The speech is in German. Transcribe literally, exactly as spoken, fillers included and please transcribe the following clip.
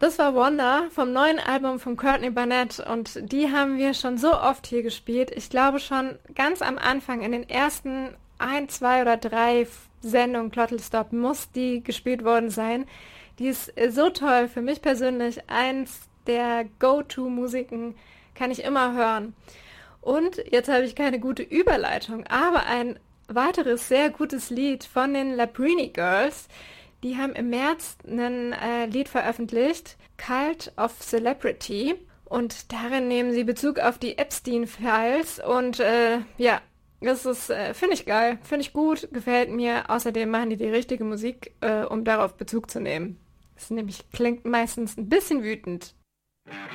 Das war Wonder vom neuen Album von Courtney Barnett und die haben wir schon so oft hier gespielt. Ich glaube schon ganz am Anfang, in den ersten ein, zwei oder drei Sendungen Clottel Stop muss die gespielt worden sein. Die ist so toll, für mich persönlich eins der Go-To-Musiken, kann ich immer hören. Und jetzt habe ich keine gute Überleitung, aber ein weiteres sehr gutes Lied von den Labrini Girls. Die haben im März ein äh, Lied veröffentlicht, Cult of Celebrity. Und darin nehmen sie Bezug auf die Epstein-Files. Und äh, ja, das ist, äh, finde ich geil, finde ich gut, gefällt mir. Außerdem machen die die richtige Musik, äh, um darauf Bezug zu nehmen. Das nämlich klingt meistens ein bisschen wütend.